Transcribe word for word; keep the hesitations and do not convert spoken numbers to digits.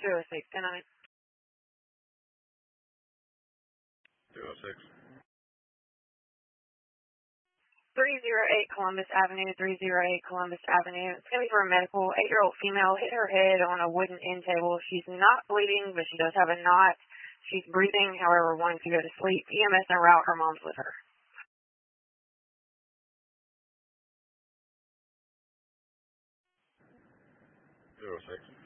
two oh six, ten nine. two oh six. three oh eight Columbus Avenue, three oh eight Columbus Avenue. It's going to be for a medical. Eight-year-old female hit her head on a wooden end table. She's not bleeding, but she does have a knot. She's breathing, however, wanting to go to sleep. E M S en route. Her mom's with her. two oh six.